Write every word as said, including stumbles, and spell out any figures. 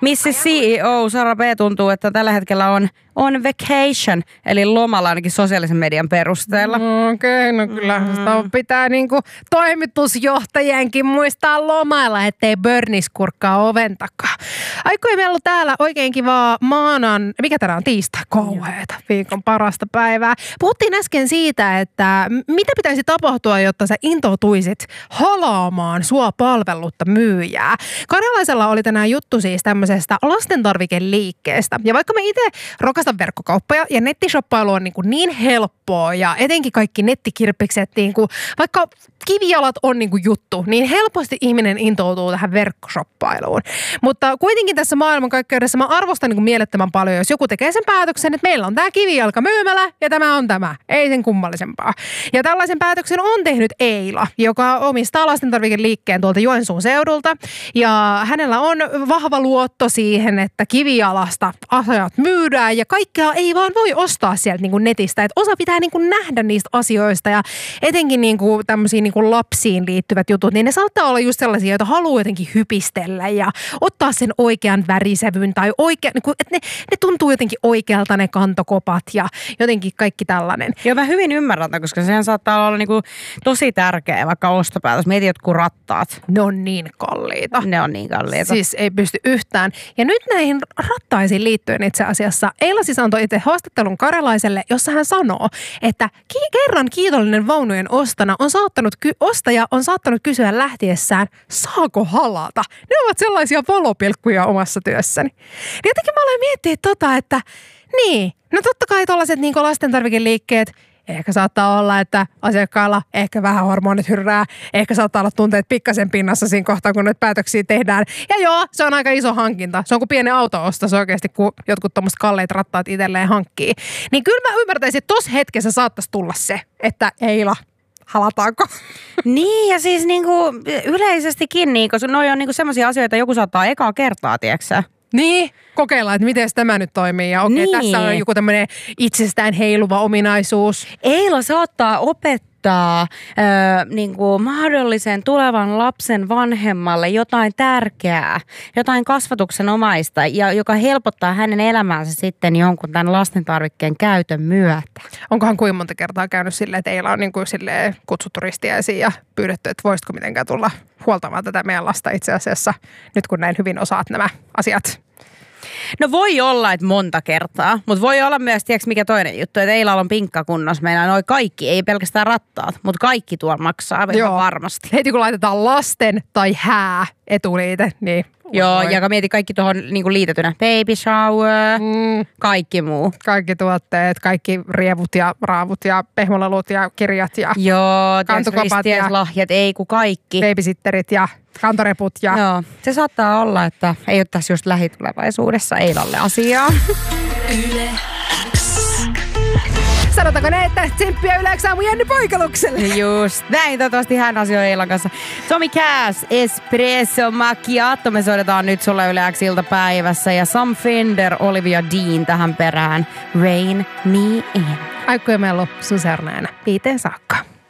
Missä C E O Sara B tuntuu, että tällä hetkellä on on vacation, eli lomalla ainakin sosiaalisen median perusteella. Okei, okay, no kyllä mm. sitä pitää niinku toimitusjohtajienkin muistaa lomailla, ettei Bernis kurkkaa oven takaa. Aikoi meillä on täällä oikein kivaa maanan, mikä tänään on tiistai, kauheeta, viikon parasta päivää. Puhuttiin äsken siitä, että mitä pitäisi tapahtua, jotta sä intoutuisit halaamaan sua palvelutta myyjää. Karjalaisella oli tänään juttu siis tämmöisestä lastentarvikeliikkeestä. Ja vaikka me itse rakastan verkkokauppoja ja nettishoppailu on niin, kuin niin helppoa ja etenkin kaikki nettikirppikset, niin kuin, vaikka kivijalat on niin kuin juttu, niin helposti ihminen intoutuu tähän verkkoshoppailuun. Mutta kuitenkin tässä maailmankaikkeudessa mä arvostan niin kuin mielettömän paljon, jos joku tekee sen päätöksen, että meillä on tämä kivijalka myymälä ja tämä on tämä. Ei sen kummallisempaa. Ja tällaisen päätöksen on tehnyt Eila, joka omistaa lastentarvikeliikkeen tuolta Joensuun seudulta. Ja hänellä on vahva luotto siihen, että kivijalasta asiat myydään ja kaikkea ei vaan voi ostaa sieltä niin kuin netistä. Että osa pitää niin kuin nähdä niistä asioista ja etenkin niin kuin tämmöisiä niin kuin lapsiin liittyvät jutut, niin ne saattaa olla just sellaisia, joita haluaa jotenkin hypistellä ja ottaa sen oikean värisävyn tai oikein, niin kuin, että ne, ne tuntuu jotenkin oikealta ne kantokopat ja jotenkin kaikki tällainen. Joo, mä hyvin ymmärrän, koska sehän saattaa olla niin kuin tosi tärkeä vaikka ostopäätös. Mietin jotkut rattaat. Ne on niin kalliita. Ne on niin kalliita. Siis ei pysty yhtään. Ja nyt näihin rattaisiin liittyen itse asiassa Eila siis antoi itse haastattelun Karjalaiselle, jossa hän sanoo, että ki- kerran kiitollinen vaunujen ostana on saattanut ky- ostaja on saattanut kysyä lähtiessään, saako halata? Ne ovat sellaisia valopilkkuja omassa työssäni. Niin jotenkin mä aloin miettiä tota, että niin, no totta kai tollaiset niin kuin lastentarvikeliikkeet, ehkä saattaa olla, että asiakkailla ehkä vähän hormonit hyrrää, ehkä saattaa olla tunteet pikkasen pinnassa siinä kohtaa, kun nyt päätöksiä tehdään. Ja joo, se on aika iso hankinta. Se on kuin pieni auto-ostos oikeasti, kun jotkut tommoset kalleet rattaat itselleen hankkii. Niin kyllä mä ymmärtäisin, että tossa hetkessä saattaisi tulla se, että Eila, halataanko? Niin, ja siis niinku yleisestikin, niin, koska noi on niinku semmoisia asioita, joku saattaa ekaa kertaa, tiedätkö? Niin, kokeillaan, että miten tämä nyt toimii. Ja okei, niin. Tässä on joku tämmöinen itsestään heiluva ominaisuus. Eila saattaa opettaa ö, niin kuin mahdollisen tulevan lapsen vanhemmalle jotain tärkeää, jotain kasvatuksenomaista, ja joka helpottaa hänen elämäänsä sitten jonkun tämän lastentarvikkeen käytön myötä. Onkohan kuinka monta kertaa käynyt silleen, että Eila on niin kuin silleen kutsuttu ristiäisiin ja pyydetty, että voisitko mitenkään tulla huoltamaan tätä meidän lasta itse asiassa, nyt kun näin hyvin osaat nämä asiat? No voi olla, että monta kertaa, mutta voi olla myös, tiedätkö mikä toinen juttu, että Eilalla on pinkka kunnossa. Meillä noi kaikki, ei pelkästään rattaat, mutta kaikki tuolla maksaa ihan varmasti. Heti kun laitetaan lasten tai hää etuliite, niin... Joo, voi. Ja mieti kaikki tuohon niinku liitetynä. Baby shower, mm. kaikki muu. Kaikki tuotteet, kaikki rievut ja raavut ja pehmolalut ja kirjat ja joo, kantokapat ja lahjat, ei kun kaikki. Babysitterit ja kantoreput. Ja... Joo, se saattaa olla, että ei ole tässä just lähitulevaisuudessa Eilalle asiaa. Yle X. Sanotaanko ne, että tsemppiä Yle X aamu Jenni Poikalukselle? Just näin, toivottavasti hän asioi Eilan kanssa. Tommy Cass, Espresso Macchiato. Me soitetaan nyt sulle Yle X iltapäivässä. Ja Sam Fender, Olivia Dean tähän perään. Rain Me In. Aikkoja meillä on sun seuranaina viiteen saakka.